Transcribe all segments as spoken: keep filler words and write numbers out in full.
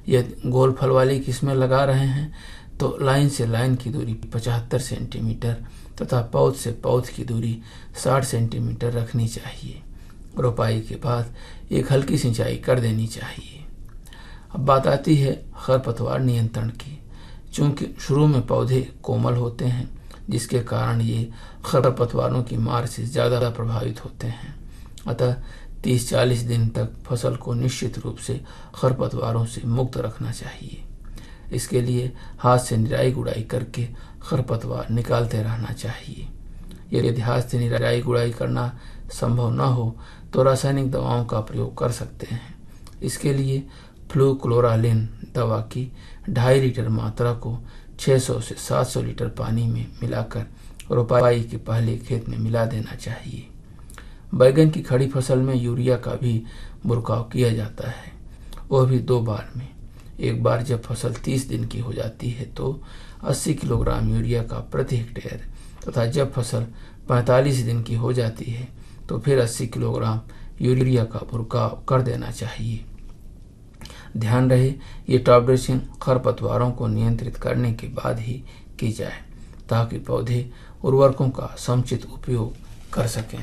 यदि गोल फल वाली किस्में लगा रहे हैं तो लाइन से लाइन की दूरी पचहत्तर सेंटीमीटर तथा पौध से पौध की दूरी साठ सेंटीमीटर रखनी चाहिए। रोपाई के बाद एक हल्की सिंचाई कर देनी चाहिए। अब बात आती है खरपतवार नियंत्रण की। चूंकि शुरू में पौधे कोमल होते हैं, जिसके कारण ये खरपतवारों की मार से ज़्यादा प्रभावित होते हैं। अतः तीस चालीस दिन तक फसल को निश्चित रूप से खरपतवारों से मुक्त रखना चाहिए। इसके लिए हाथ से निराई गुड़ाई करके खरपतवार निकालते रहना चाहिए। यदि हाथ से निराई गुड़ाई करना संभव न हो तो रासायनिक दवाओं का प्रयोग कर सकते हैं। इसके लिए फ्लूक्लोरालिन दवा की ढाई लीटर मात्रा को छह सौ से सात सौ लीटर पानी में मिलाकर रोपाई के पहले खेत में मिला देना चाहिए। बैगन की खड़ी फसल में यूरिया का भी बुरकाव किया जाता है, वह भी दो बार में। एक बार जब फसल तीस दिन की हो जाती है तो अस्सी किलोग्राम यूरिया का प्रति हेक्टेयर तथा जब फसल पैंतालीस दिन की हो जाती है तो फिर अस्सी किलोग्राम यूरिया का बुरकाव कर देना चाहिए। ध्यान रहे ये टॉप ड्रेसिंग खरपतवारों को नियंत्रित करने के बाद ही की जाए ताकि पौधे उर्वरकों का समुचित उपयोग कर सकें।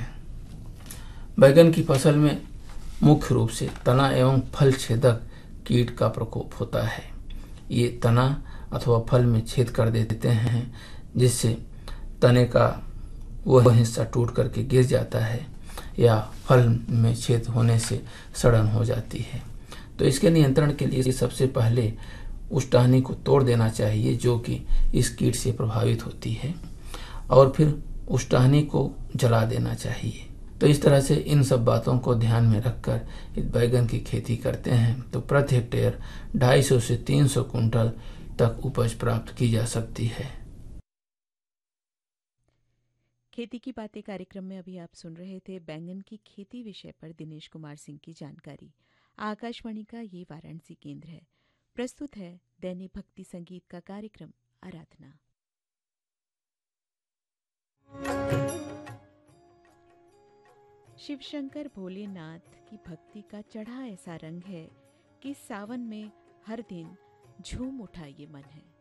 बैगन की फसल में मुख्य रूप से तना एवं फल छेदक कीट का प्रकोप होता है। ये तना अथवा फल में छेद कर देते हैं, जिससे तने का वह हिस्सा टूट करके गिर जाता है या फल में छेद होने से सड़न हो जाती है। तो इसके नियंत्रण के लिए सबसे पहले उस टहनी को तोड़ देना चाहिए जो कि इस कीट से प्रभावित होती है, और फिर उस टहनी को जला देना चाहिए। तो इस तरह से इन सब बातों को ध्यान में रखकर यदि बैगन की खेती करते हैं तो प्रति हेक्टेयर ढाई सौ से तीन सौ कुंटल तक उपज प्राप्त की जा सकती है। खेती की बातें कार्यक्रम में अभी आप सुन रहे थे बैंगन की खेती विषय पर दिनेश कुमार सिंह की जानकारी। आकाशवाणी का ये वाराणसी केंद्र है। प्रस्तुत है दैनिक भक्ति संगीत का कार्यक्रम आराधना। शिव शंकर भोलेनाथ की भक्ति का चढ़ा ऐसा रंग है कि सावन में हर दिन झूम उठा ये मन है।